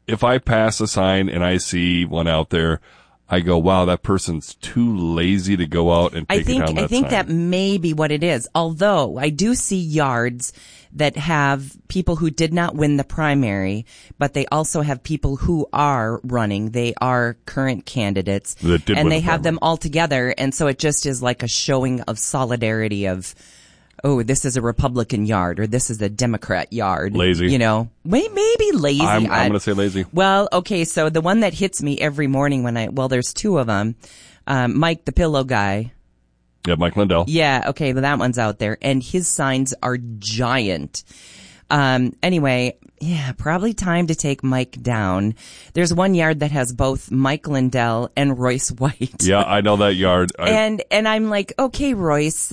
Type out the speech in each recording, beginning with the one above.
if I pass a sign and I see one out there, I go, wow, that person's too lazy to go out and take it down that sign. I think that may be what it is. Although I do see yards that have people who did not win the primary, but they also have people who are running. They are current candidates, and they have them all together. And so it just is like a showing of solidarity of, oh, this is a Republican yard or this is a Democrat yard. Lazy. Maybe lazy. I'm going to say lazy. Well, okay, so the one that hits me every morning there's two of them. Mike, the pillow guy. Yeah, Mike Lindell. Yeah, okay, well, that one's out there. And his signs are giant. Anyway, yeah, probably time to take Mike down. There's one yard that has both Mike Lindell and Royce White. Yeah, I know that yard. And I'm like, okay, Royce,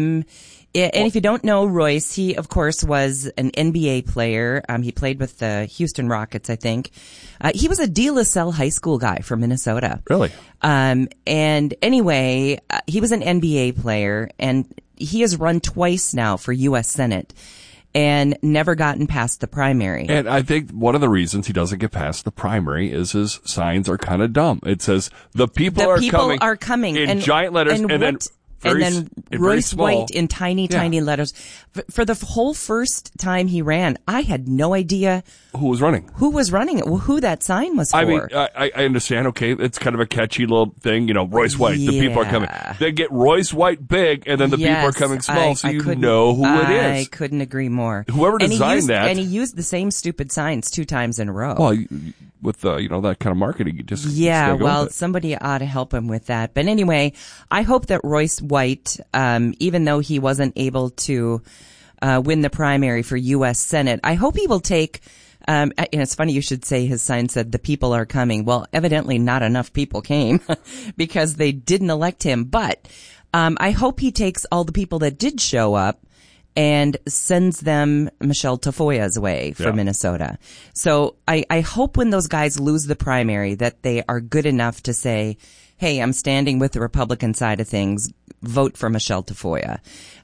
and if you don't know Royce, he, of course, was an NBA player. He played with the Houston Rockets, I think. He was a De La Salle High School guy from Minnesota. Really? And anyway, he was an NBA player, and he has run twice now for U.S. Senate and never gotten past the primary. And I think one of the reasons he doesn't get past the primary is his signs are kind of dumb. It says, the people are coming in giant letters, and then Royce White in tiny letters. For the whole first time he ran, I had no idea who was running who that sign was for. I mean, I understand. Okay, it's kind of a catchy little thing, Royce White. Yeah. The people are coming. They get Royce White big, and then the people are coming small, so you know who it is. I couldn't agree more. Whoever designed that, and he used the same stupid signs 2 times in a row. Well, with that kind of marketing, you just somebody ought to help him with that. But anyway, I hope that Royce White, even though he wasn't able to win the primary for U.S. Senate, I hope he will take. And it's funny you should say his sign said the people are coming. Well, evidently not enough people came because they didn't elect him. But I hope he takes all the people that did show up and sends them Michelle Tafoya's way for Minnesota. So I hope when those guys lose the primary that they are good enough to say, hey, I'm standing with the Republican side of things. Vote for Michelle Tafoya.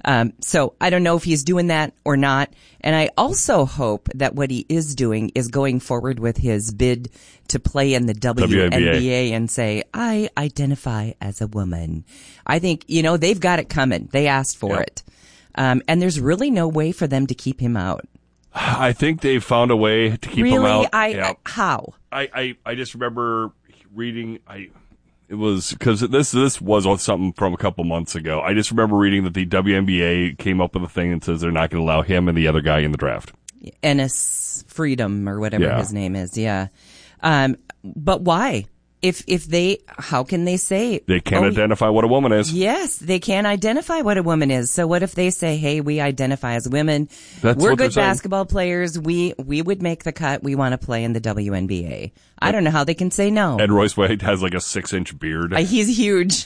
So I don't know if he's doing that or not. And I also hope that what he is doing is going forward with his bid to play in the WNBA and say, I identify as a woman. I think, they've got it coming. They asked for it. And there's really no way for them to keep him out. I think they've found a way to keep him out. How? I just remember reading, it was because this was something from a couple months ago. I just remember reading that the WNBA came up with a thing that says they're not going to allow him and the other guy in the draft. Ennis Freedom or whatever his name is. Yeah. But why? How can they say? They can't identify what a woman is. Yes, they can't identify what a woman is. So what if they say, hey, we identify as women. We're good basketball players. We would make the cut. We want to play in the WNBA. I don't know how they can say no. And Royce White has like a 6-inch beard. He's huge.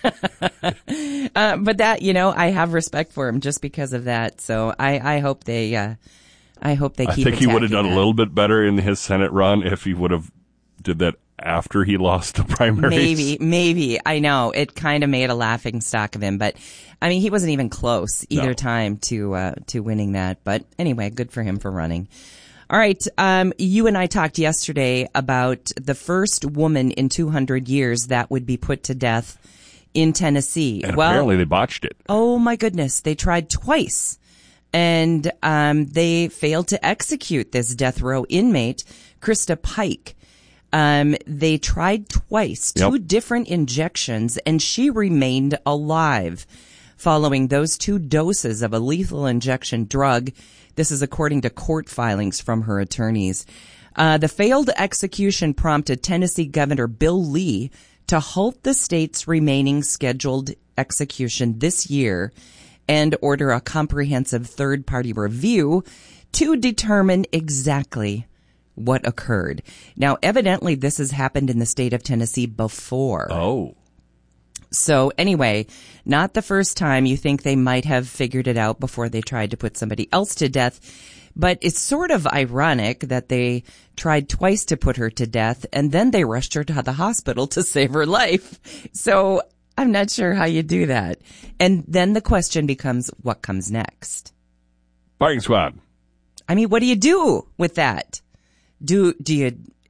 But that, I have respect for him just because of that. So I hope they keep I think he would have done a little bit better in his Senate run if he would have did that after he lost the primaries. Maybe. I know. It kind of made a laughing stock of him, but I mean, he wasn't even close either time to winning that. But anyway, good for him for running. All right. You and I talked yesterday about the first woman in 200 years that would be put to death in Tennessee. And apparently they botched it. Oh my goodness. They tried twice and, they failed to execute this death row inmate, Krista Pike. They tried twice, 2 different injections, and she remained alive following those 2 doses of a lethal injection drug. This is according to court filings from her attorneys. The failed execution prompted Tennessee Governor Bill Lee to halt the state's remaining scheduled execution this year and order a comprehensive third-party review to determine exactly what occurred. Now, evidently, this has happened in the state of Tennessee before. Oh. So anyway, not the first time. You think they might have figured it out before they tried to put somebody else to death. But it's sort of ironic that they tried twice to put her to death, and then they rushed her to the hospital to save her life. So I'm not sure how you do that. And then the question becomes, what comes next? Firing squad. I mean, what do you do with that? Do you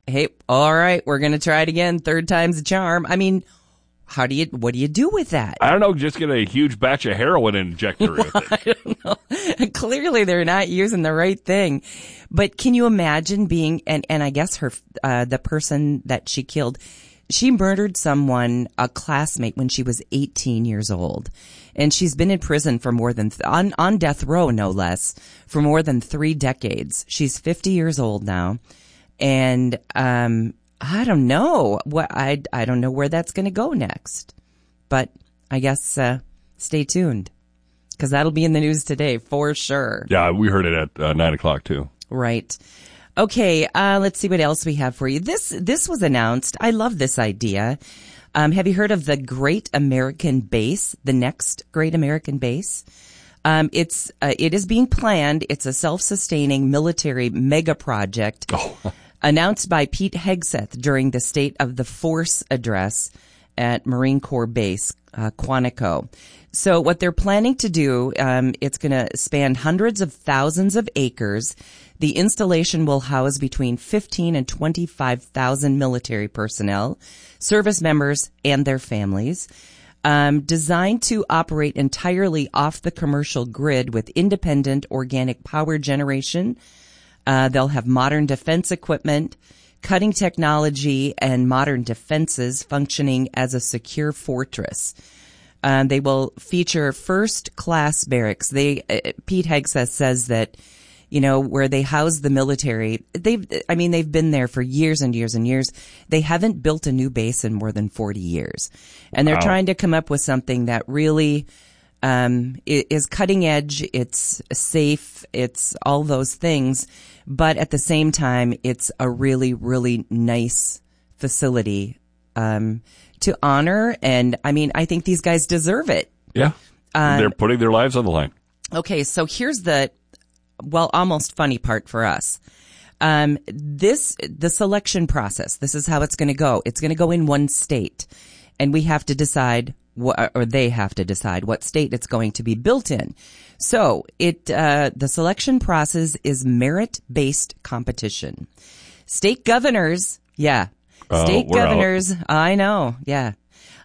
hey, all right, we're going to try it again. Third time's the charm. I mean, what do you do with that? I don't know. Just get a huge batch of heroin and inject her with it. I don't know. Clearly, they're not using the right thing. But can you imagine being, and I guess the person that she killed, she murdered someone, a classmate, when she was 18 years old. And she's been in prison for more than, on death row, no less, for more than 3 decades. She's 50 years old now. And, I don't know I don't know where that's going to go next, but I guess, stay tuned, because that'll be in the news today for sure. Yeah. We heard it at 9:00 too. Right. Okay. Let's see what else we have for you. This was announced. I love this idea. Have you heard of the Great American Base? The next Great American Base? It is being planned. It's a self-sustaining military mega project. Oh. Announced by Pete Hegseth during the State of the Force address at Marine Corps Base, Quantico. So what they're planning to do, it's going to span hundreds of thousands of acres. The installation will house between 15 and 25,000 military personnel, service members, and their families. Designed to operate entirely off the commercial grid with independent organic power generation. They'll have modern defense equipment, cutting technology, and modern defenses functioning as a secure fortress. They will feature first-class barracks. Pete Hegseth says that, where they house the military, they've been there for years and years and years. They haven't built a new base in more than 40 years. And they're trying to come up with something that really is cutting edge. It's safe. It's all those things. But at the same time, it's a really, really nice facility to honor. And I think these guys deserve it. Yeah. They're putting their lives on the line. Okay. So here's the, almost funny part for us. The selection process, this is how it's going to go. It's going to go in one state, and we have to decide they have to decide what state it's going to be built in. So the selection process is merit-based competition. State governors, state governors, out. I know, yeah.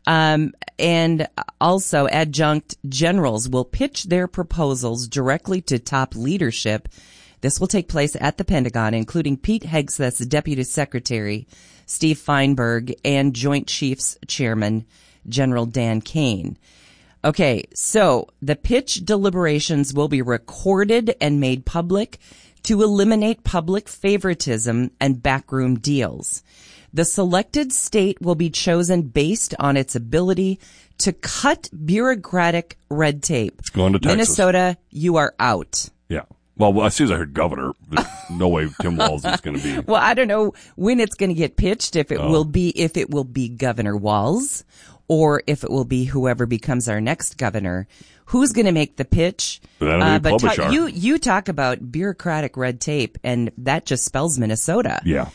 And also adjunct generals will pitch their proposals directly to top leadership. This will take place at the Pentagon, including Pete Hegseth's Deputy Secretary, Steve Feinberg, and Joint Chiefs Chairman, General Dan Kane. Okay, so the pitch deliberations will be recorded and made public to eliminate public favoritism and backroom deals. The selected state will be chosen based on its ability to cut bureaucratic red tape. It's going to Texas. Minnesota, you are out. Yeah. Well, as soon as I heard governor, there's no way Tim Walz is going to be. Well, I don't know when it's going to get pitched, if it will be Governor Walz, or if it will be whoever becomes our next governor. Who's going to make the pitch? But you talk about bureaucratic red tape, and that just spells Minnesota. Yeah.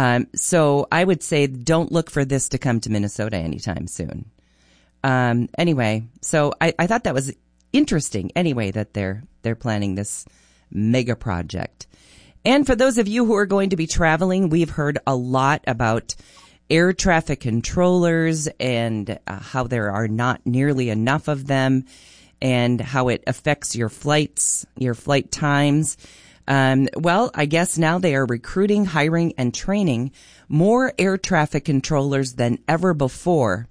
So I would say don't look for this to come to Minnesota anytime soon. Anyway, so I thought that was interesting. Anyway, that they're planning this mega project. And for those of you who are going to be traveling, we've heard a lot about air traffic controllers and how there are not nearly enough of them, and how it affects your flights, your flight times. Well, I guess now they are recruiting, hiring, and training more air traffic controllers than ever before.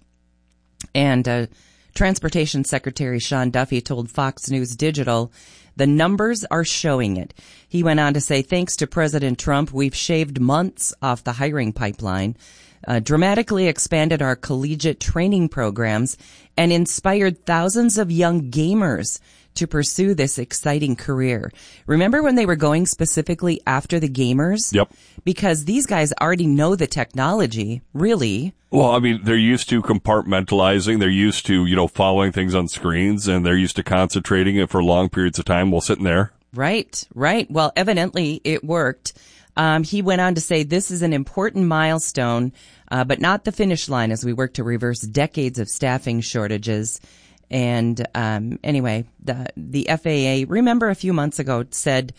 And Transportation Secretary Sean Duffy told Fox News Digital the numbers are showing it. He went on to say, thanks to President Trump, we've shaved months off the hiring pipeline, dramatically expanded our collegiate training programs, and inspired thousands of young gamers to pursue this exciting career. Remember when they were going specifically after the gamers? Yep. Because these guys already know the technology, really. Well, I mean, they're used to compartmentalizing. They're used to, following things on screens, and they're used to concentrating it for long periods of time while sitting there. Right. Well, evidently it worked. He went on to say this is an important milestone, but not the finish line as we work to reverse decades of staffing shortages. And anyway, the FAA, remember a few months ago, said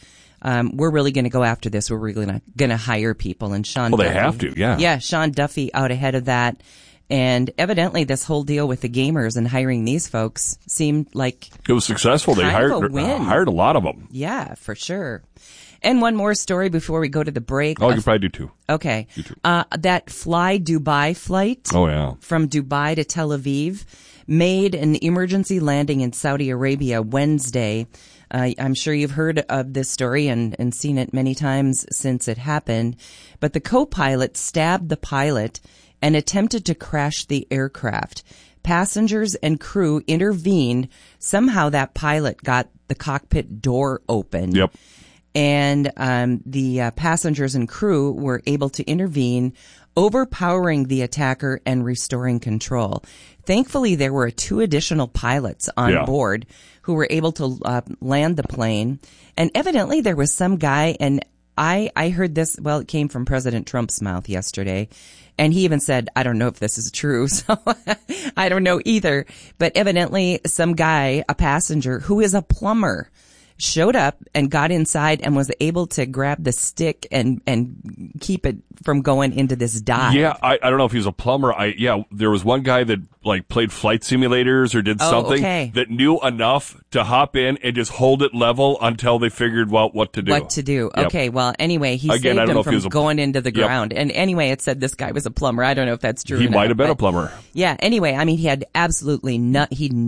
we're really going to go after this. We're really going to hire people. And Sean Duffy, they have to, yeah. Yeah, Sean Duffy out ahead of that. And evidently this whole deal with the gamers and hiring these folks seemed like it was successful. They hired a lot of them. Yeah, for sure. And one more story before we go to the break. Oh, you can probably do two. Okay. That Fly Dubai flight from Dubai to Tel Aviv made an emergency landing in Saudi Arabia Wednesday. I'm sure you've heard of this story and seen it many times since it happened. But the co-pilot stabbed the pilot and attempted to crash the aircraft. Passengers and crew intervened. Somehow that pilot got the cockpit door open. Yep. And the passengers and crew were able to intervene, overpowering the attacker and restoring control. Thankfully, there were 2 additional pilots on board who were able to land the plane. And evidently, there was some guy, and I heard this, well, it came from President Trump's mouth yesterday. And he even said, I don't know if this is true, so I don't know either. But evidently, some guy, a passenger who is a plumber, showed up and got inside and was able to grab the stick and keep it from going into this dive. Yeah, I don't know if he was a plumber. There was one guy that played flight simulators or did something that knew enough to hop in and just hold it level until they figured out what to do. Yep. Okay, well, anyway, he saved him from going into the ground. And anyway, it said this guy was a plumber. I don't know if that's true. He might have been a plumber. Yeah, anyway, I mean, he had absolutely no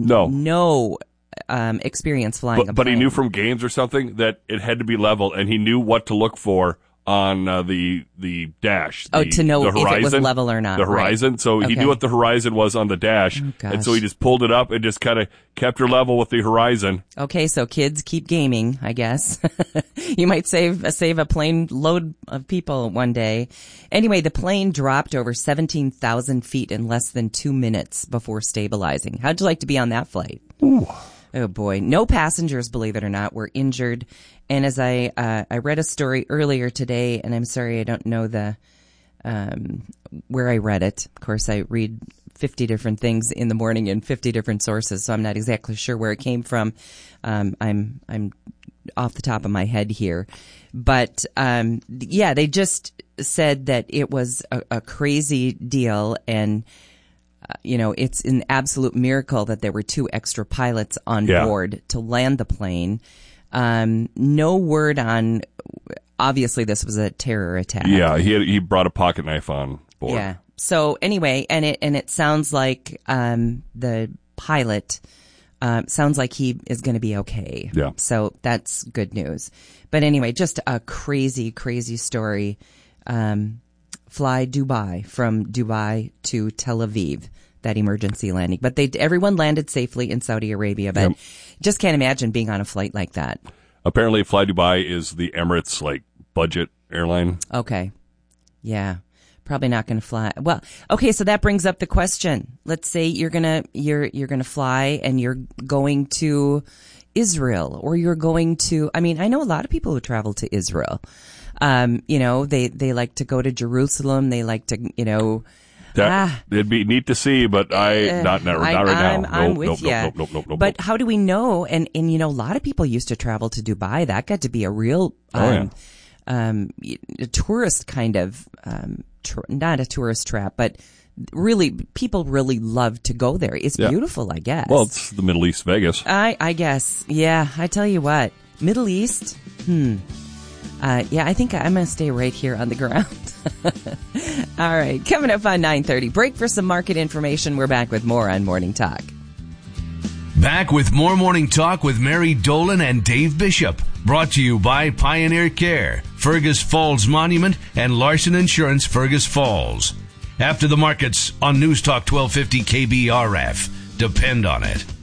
experience flying a plane. But he knew from games or something that it had to be level, and he knew what to look for on the dash. To know if it was level or not. The horizon. Right. So he knew what the horizon was on the dash. And so he just pulled it up and just kind of kept her level with the horizon. Okay, so kids, keep gaming, I guess. You might save a plane load of people one day. Anyway, the plane dropped over 17,000 feet in less than 2 minutes before stabilizing. How'd you like to be on that flight? Ooh. Oh boy. No passengers, believe it or not, were injured. And as I read a story earlier today, and I'm sorry I don't know the where I read it. Of course, I read 50 different things in the morning in 50 different sources, so I'm not exactly sure where it came from. I'm off the top of my head here. But they just said that it was a crazy deal, and it's an absolute miracle that there were 2 extra pilots on board to land the plane. No word on, obviously this was a terror attack. Yeah, he brought a pocket knife on board. Yeah. So anyway, and it sounds like, the pilot, sounds like he is going to be okay. Yeah. So that's good news. But anyway, just a crazy, crazy story. Fly Dubai from Dubai to Tel Aviv, that emergency landing. But everyone landed safely in Saudi Arabia, but just can't imagine being on a flight like that. Apparently Fly Dubai is the Emirates budget airline. Okay. Yeah. Probably not going to fly. Well, okay, so that brings up the question. Let's say you're going to fly and you're going to Israel, or you're going to, I know a lot of people who travel to Israel. They like to go to Jerusalem. They like to, it'd be neat to see, but not right now. I'm with you. Nope. But how do we know? And a lot of people used to travel to Dubai. That got to be a real, a tourist kind of, not a tourist trap, but really, people really love to go there. It's beautiful, I guess. Well, it's the Middle East Vegas. I guess. Yeah, I tell you what. Middle East? I think I'm going to stay right here on the ground. All right, coming up on 9:30. Break for some market information. We're back with more on Morning Talk. Back with more Morning Talk with Mary Dolan and Dave Bishop. Brought to you by Pioneer Care, Fergus Falls Monument, and Larson Insurance Fergus Falls. After the markets on News Talk 1250 KBRF. Depend on it.